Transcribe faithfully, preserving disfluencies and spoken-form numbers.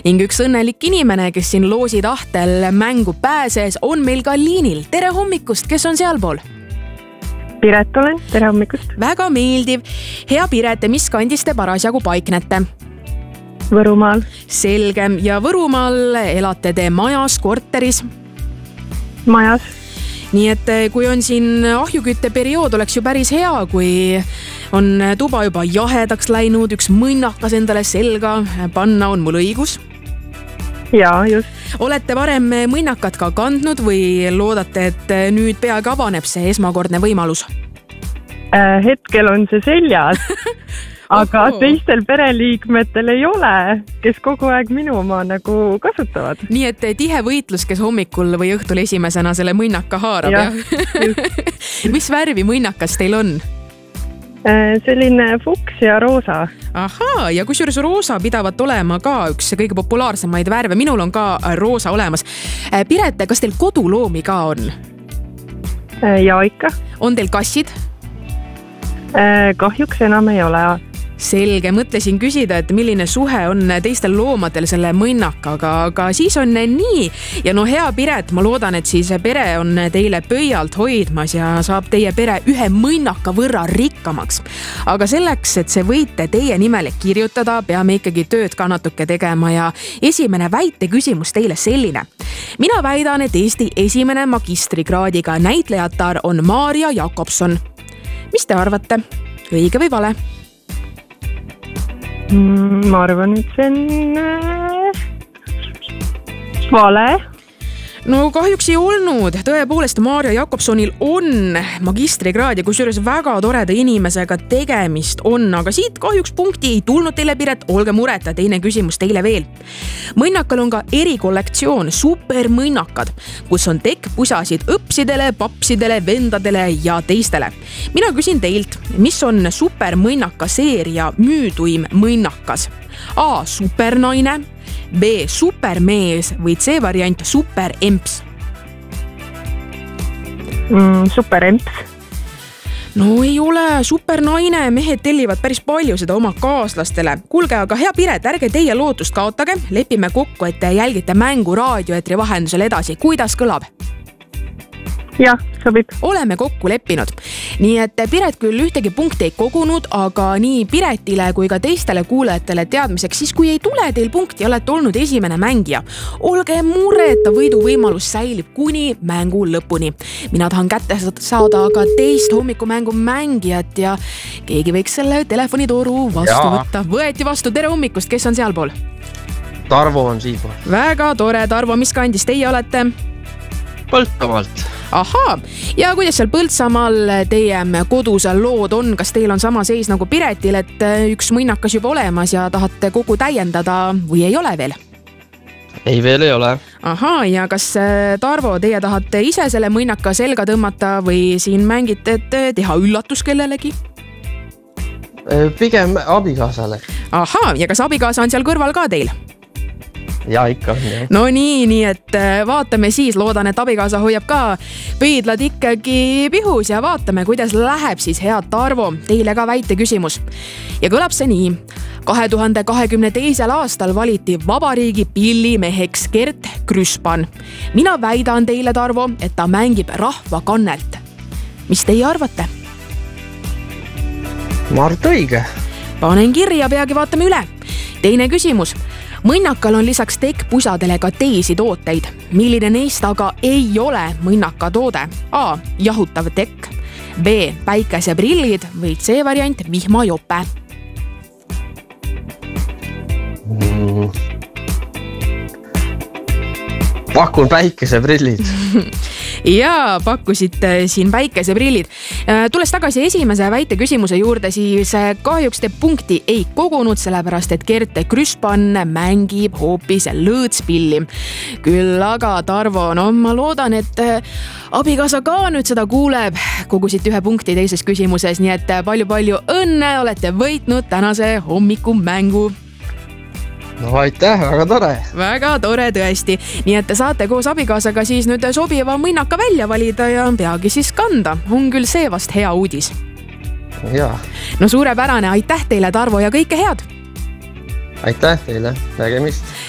ning üks õnnelik inimene, kes siin loosi tahtel mängu pääses, on meil ka liinil. Tere hommikust, kes on sealpool? Piret olen, tere hommikust. Väga meeldiv. Hea Piret, mis kandis te parasjagu paiknete? Võrumaal. Selge. Ja Võrumaal elate te majas, korteris? Majas. Nii et kui on siin ahjukütte periood, oleks ju päris hea, kui on tuba juba jahedaks läinud, üks mõnnakas endale selga panna, on mul õigus? Jaa, just. Olete varem mõnnakat ka kandnud või loodate, et nüüd peagi avaneb see esmakordne võimalus? Äh, hetkel on see seljas, aga Oho. teistel pereliikmetel ei ole, kes kogu aeg minu oma nagu kasutavad. Nii et tihe võitlus, kes hommikul või õhtul esimesena selle mõnnaka haarab. Ja, mis värvi mõnnakas teil on? Selline fuks ja roosa. Ahaa, ja kusjuures roosa pidavat olema ka üks kõige populaarsemaid värve. Minul on ka roosa olemas. Piret, kas teil koduloomi ka on? Ja ikka. On teil kassid? Kahjuks enam ei ole. Selge, mõtlesin küsida, et milline suhe on teistel loomadel selle mõnnakaga, aga siis on nii. Ja no hea Piret, ma loodan, et siis pere on teile pöialt hoidmas ja saab teie pere ühe mõnnaka võrra rikkamaks. Aga selleks, et see võite teie nimele kirjutada, peame ikkagi tööd ka natuke tegema ja esimene väite küsimus teile selline. Mina väidan, et Eesti esimene magistrikraadiga näitlejatar on Maarja Jakobson. Mis te arvate? Õige või vale? Ma arvan, et see on äh, vale. No kahjuks ei olnud. Tõepoolest Maarja Jakobsonil on magistrikraad ja kusjuures väga toreda inimesega tegemist on, aga siit kahjuks punkti ei tulnud teile, Piret. Olge mureta, teine küsimus teile veel. Mõnnakal on ka erikollektsioon supermõnnakad, kus on tekkpusasid õpsidele, papsidele, vendadele ja teistele. Mina küsin teilt, mis on supermõnnaka seeria müüduim mõnnakas? A. Supernaine, B. Supermees või C variant superemps? Mm, superemps. No ei ole supernaine, mehed tellivad päris palju seda oma kaaslastele. Kuulge, aga hea Piret, ärge teie lootust kaotage. Lepime kokku, et te jälgite mängu raadioetri vahendusel edasi. Kuidas kõlab? Jah, sobib. Oleme kokku leppinud. Nii et Piret küll ühtegi punkti ei kogunud, aga nii Piretile kui ka teistele kuulajatele teadmiseks, siis kui ei tule teil punkti, olete olnud esimene mängija. Olge mureta, võidu võimalus säilib kuni mängu lõpuni. Mina tahan kätte saada aga teist hommikumängu mängijat ja keegi võiks selle telefonitooru vastu ja. võtta. Võeti vastu, tere hommikust, kes on sealpool? Tarvo on siinpool. Väga tore, Tarvo, mis kandis teie olete? Põltsamaalt. Ahaa, ja kuidas seal Põltsamaal teie kodus lood on? Kas teil on sama seis nagu Piretil, et üks mõnnakas juba olemas ja tahate kogu täiendada või ei ole veel? Ei, veel ei ole. Ahaa, ja kas Tarvo, teie tahate ise selle mõnnaka selga tõmmata või siin mängite, et teha üllatus kellelegi? Pigem abikaasale. Ahaa, ja kas abikaasa on seal kõrval ka teil? Ja ikka on, jah. No nii, nii et vaatame siis, loodan, et abikaasa hoiab ka pöidlad ikkagi pihus ja vaatame, kuidas läheb siis, head Tarvo, teile ka väite küsimus. Ja kõlab see nii. kahe tuhande kahekümne teisel aastal valiti vabariigi pillimeheks Gert Krüspan. Mina väidan teile, Tarvo, et ta mängib rahvakannelt. Mis teie arvate? Ma arvan õige. Panen kirja, peagi vaatame üle. Teine küsimus. Mõnnakal on lisaks tekkpusadele ka teisi tooteid. Milline neist aga ei ole mõnnaka toode? A. Jahutav tekk, B. Päikeseprillid või C variant vihmajope? Mm. Pakun päikeseprillid. Ja pakkusite siin päikeseprillid. Tulles tagasi esimese väite küsimuse juurde, siis kahjuks te punkti ei kogunud, sellepärast et Gert Krüspan mängib hoopis lõõtspilli. Küll aga Tarvo, no ma loodan, et abikaasa ka nüüd seda kuuleb. Kogusite ühe punkti teises küsimuses, nii et palju-palju õnne, olete võitnud tänase hommikumängu. No aitäh, väga tore. Väga tore tõesti. Nii et te saate koos abikaasaga siis nüüd sobiva mõnnaka välja valida ja peagi siis kanda. On küll see vast hea uudis. Jaa. No suurepärane, aitäh teile, Tarvo, ja kõike head. Aitäh teile, nägemist.